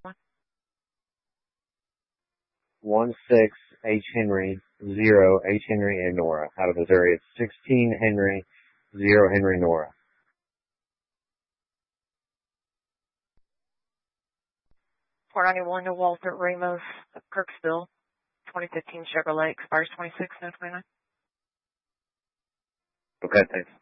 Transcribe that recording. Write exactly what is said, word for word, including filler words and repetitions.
one six H Henry, zero H Henry and Nora. Out of Missouri, it's sixteen Henry, zero Henry Nora. four ninety-one to Walter Ramos of Kirksville, twenty fifteen Chevrolet, expires twenty-six, no twenty-nine. Okay, thanks.